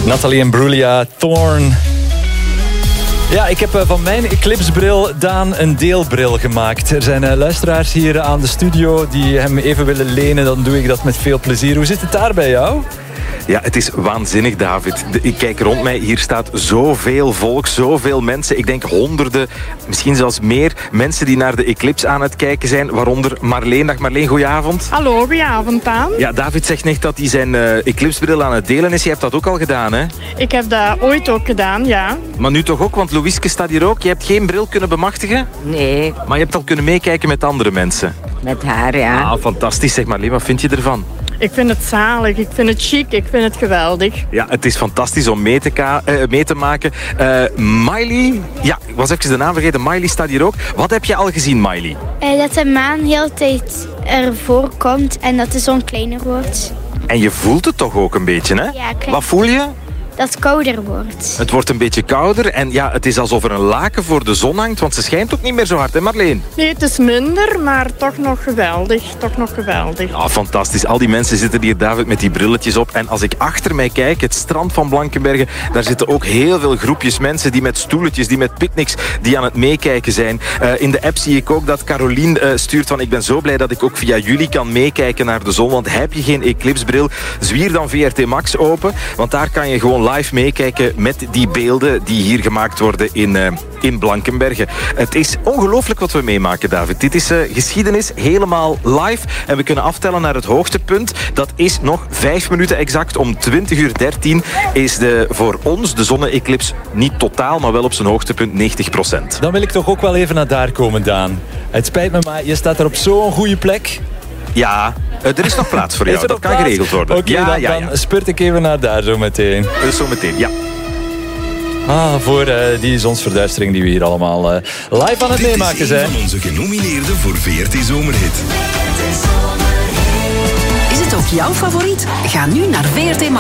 Nathalie Imbruglia, Thorn. Ja, ik heb van mijn eclipsebril Daan een deelbril gemaakt. Er zijn luisteraars hier aan de studio die hem even willen lenen. Dan doe ik dat met veel plezier. Hoe zit het daar bij jou? Ja, het is waanzinnig, David. Ik kijk rond mij, hier staat zoveel volk, zoveel mensen. Ik denk honderden, misschien zelfs meer mensen die naar de eclipse aan het kijken zijn. Waaronder Marleen. Dag Marleen, goedenavond. Hallo, goedenavond aan. Ja, David zegt net dat hij zijn eclipsebril aan het delen is. Je hebt dat ook al gedaan, hè? Ik heb dat ooit ook gedaan, ja. Maar nu toch ook, want Louiske staat hier ook. Je hebt geen bril kunnen bemachtigen? Nee, Maar je hebt al kunnen meekijken met andere mensen. met haar, ja. Ah, fantastisch. Zeg Marleen, wat vind je ervan? Ik vind het zalig, ik vind het chic, ik vind het geweldig. Ja, het is fantastisch om mee te maken. Miley, ja, ik was even de naam vergeten. Miley staat hier ook. Wat heb je al gezien, Miley? Dat de maan heel de tijd ervoor komt en dat de zon kleiner wordt. En je voelt het toch ook een beetje, hè? Ja, klein. Wat voel je? Dat het kouder wordt. Het wordt een beetje kouder en ja, het is alsof er een laken voor de zon hangt, want ze schijnt ook niet meer zo hard, hè Marleen? Nee, het is minder, maar toch nog geweldig. Toch nog geweldig. Ja, fantastisch. Al die mensen zitten hier, David, met die brilletjes op. En als ik achter mij kijk, het strand van Blankenberge, daar zitten ook heel veel groepjes mensen die met stoeletjes, die met picknicks, die aan het meekijken zijn. In de app zie ik ook dat Carolien stuurt van ik ben zo blij dat ik ook via jullie kan meekijken naar de zon, want heb je geen eclipsebril, zwier dan VRT Max open, want daar kan je gewoon live meekijken met die beelden die hier gemaakt worden in Blankenberge. Het is ongelooflijk wat we meemaken, David. Dit is geschiedenis helemaal live en we kunnen aftellen naar het hoogtepunt. Dat is nog 5 minuten exact. Om 20:13 is voor ons de zonne-eclips niet totaal, maar wel op zijn hoogtepunt 90%. Dan wil ik toch ook wel even naar daar komen, Daan. Het spijt me, maar je staat er op zo'n goede plek. Ja, er is nog plaats voor Is jou. er Dat nog kan plaats? geregeld worden. Oké, dan spurt ik even naar daar zo meteen. Dus zo meteen, ja. Voor die zonsverduistering die we hier allemaal live aan het meemaken zijn. Dit is een van onze genomineerden voor VRT Zomerhit. Is het ook jouw favoriet? Ga nu naar VRT